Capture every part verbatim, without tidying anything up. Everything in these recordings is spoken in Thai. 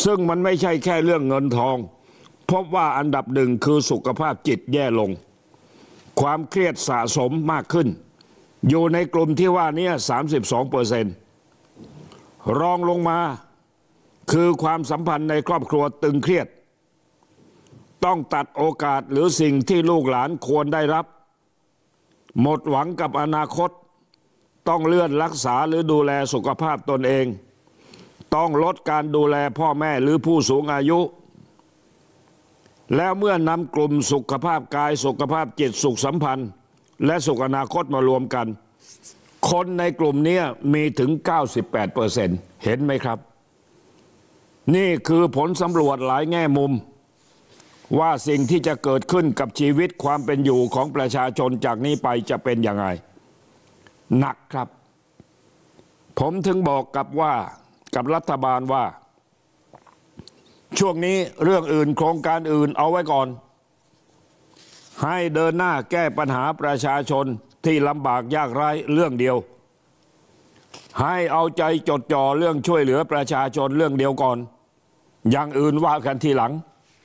ซึ่งมันไม่ใช่แค่เรื่องเงินทองพบว่าอันดับหนึ่งคือสุขภาพจิตแย่ลงความเครียดสะสมมากขึ้นอยู่ในกลุ่มที่ว่านี้ สามสิบสองเปอร์เซ็นต์ รองลงมาคือความสัมพันธ์ในครอบครัวตึงเครียดต้องตัดโอกาสหรือสิ่งที่ลูกหลานควรได้รับหมดหวังกับอนาคตต้องเลื่อนรักษาหรือดูแลสุขภาพตนเองต้องลดการดูแลพ่อแม่หรือผู้สูงอายุแล้วเมื่อนำกลุ่มสุขภาพกายสุขภาพจิตสุขสัมพันธ์และสุขอนาคตมารวมกันคนในกลุ่มนี้มีถึง เก้าสิบแปดเปอร์เซ็นต์ เห็นไหมครับนี่คือผลสำรวจหลายแง่มุมว่าสิ่งที่จะเกิดขึ้นกับชีวิตความเป็นอยู่ของประชาชนจากนี้ไปจะเป็นยังไงหนักครับผมถึงบอกกับว่ากับรัฐบาลว่าช่วงนี้เรื่องอื่นโครงการอื่นเอาไว้ก่อนให้เดินหน้าแก้ปัญหาประชาชนที่ลำบากยากไร้เรื่องเดียวให้เอาใจจดจ่อเรื่องช่วยเหลือประชาชนเรื่องเดียวก่อนอย่างอื่นว่ากันทีหลัง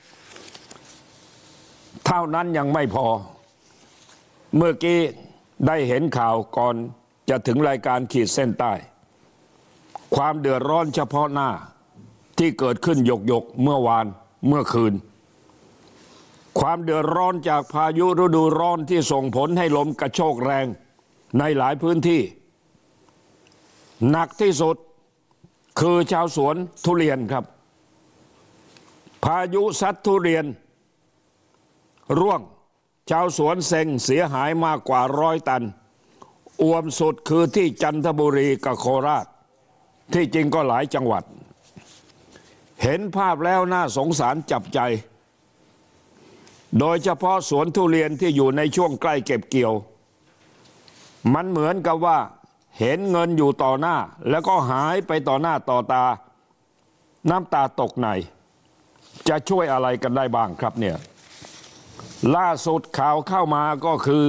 เท่านั้นยังไม่พอเมื่อกี้ได้เห็นข่าวก่อนจะถึงรายการขีดเส้นใต้ความเดือดร้อนเฉพาะหน้าที่เกิดขึ้นหยกหยกเมื่อวานเมื่อคืนความเดือดร้อนจากพายุฤดูร้อนที่ส่งผลให้ลมกระโชกแรงในหลายพื้นที่หนักที่สุดคือชาวสวนทุเรียนครับพายุซัดทุเรียนร่วงชาวสวนเซ็งเสียหายมากกว่าร้อยตันอวมสุดคือที่จันทบุรีกับโคราชที่จริงก็หลายจังหวัดเห็นภาพแล้วน่าสงสารจับใจโดยเฉพาะสวนทุเรียนที่อยู่ในช่วงใกล้เก็บเกี่ยวมันเหมือนกับว่าเห็นเงินอยู่ต่อหน้าแล้วก็หายไปต่อหน้าต่อตาน้ำตาตกในจะช่วยอะไรกันได้บ้างครับเนี่ยล่าสุดข่าวเข้ามาก็คือ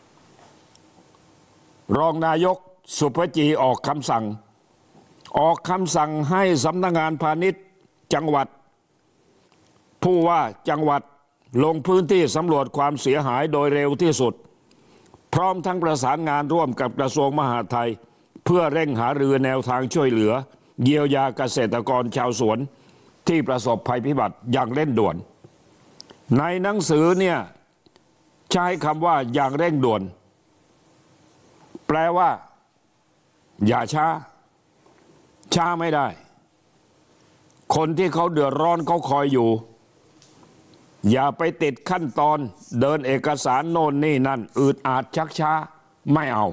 รองนายกสุภจีออกคำสั่งออกคำสั่งให้สำนักงานพาณิชย์จังหวัดผู้ว่าจังหวัดลงพื้นที่สำรวจความเสียหายโดยเร็วที่สุดพร้อมทั้งประสานงานร่วมกับกระทรวงมหาดไทยเพื่อเร่งหารือแนวทางช่วยเหลือเยียวยาเกษตรกรชาวสวนที่ประสบภัยพิบัติอย่างเร่งด่วนในหนังสือเนี่ยใช้คำว่าอย่างเร่งด่วนแปลว่าอย่าช้าช้าไม่ได้คนที่เขาเดือดร้อนเขาคอยอยู่อย่าไปติดขั้นตอนเดินเอกสารโน่นนี่นั่นอืดอาดชักช้าไม่เอา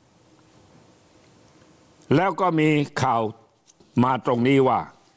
แล้วก็มีข่าวมาตรงนี้ว่า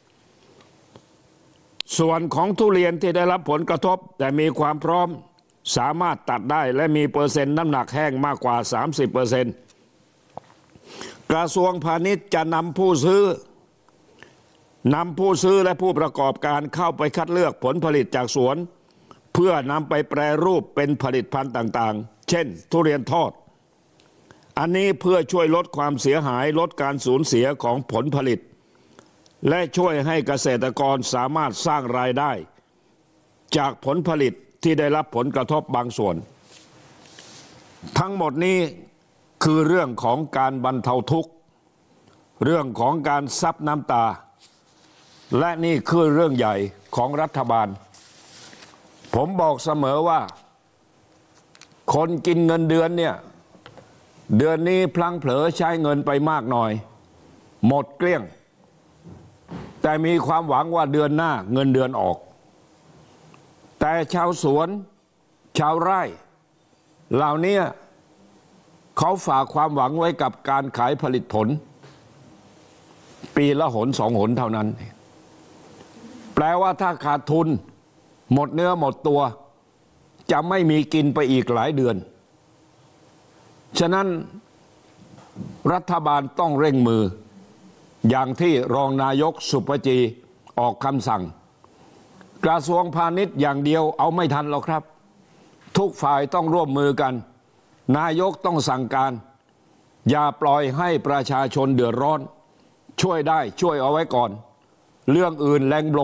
ส่วนของทุเรียนที่ได้รับผลกระทบแต่มีความพร้อมสามารถตัดได้และมีเปอร์เซ็นต์น้ำหนักแห้งมากกว่า สามสิบเปอร์เซ็นต์ กระทรวงพาณิชย์จะนำผู้ซื้อนำผู้ซื้อและผู้ประกอบการเข้าไปคัดเลือกผลผลิตจากสวนเพื่อนำไปแปรรูปเป็นผลิตภัณฑ์ต่างๆเช่นทุเรียนทอดอันนี้เพื่อช่วยลดความเสียหายลดการสูญเสียของผลผลิตและช่วยให้เกษตรกรสามารถสร้างรายได้จากผลผลิตที่ได้รับผลกระทบบางส่วนทั้งหมดนี้คือเรื่องของการบรรเทาทุกข์เรื่องของการซับน้ำตาและนี่คือเรื่องใหญ่ของรัฐบาลผมบอกเสมอว่าคนกินเงินเดือนเนี่ยเดือนนี้พลั้งเผลอใช้เงินไปมากหน่อยหมดเกลี้ยงแต่มีความหวังว่าเดือนหน้าเงินเดือนออกแต่ชาวสวนชาวไร่เหล่านี้เขาฝากความหวังไว้กับการขายผลิตผลปีละหนสองหนเท่านั้นแปลว่าถ้าขาดทุนหมดเนื้อหมดตัวจะไม่มีกินไปอีกหลายเดือนฉะนั้นรัฐบาลต้องเร่งมืออย่างที่รองนายกสุภจีออกคำสั่งกระทรวงพาณิชย์อย่างเดียวเอาไม่ทันหรอกครับทุกฝ่ายต้องร่วมมือกันนายกต้องสั่งการอย่าปล่อยให้ประชาชนเดือดร้อนช่วยได้ช่วยเอาไว้ก่อนเรื่องอื่นแรง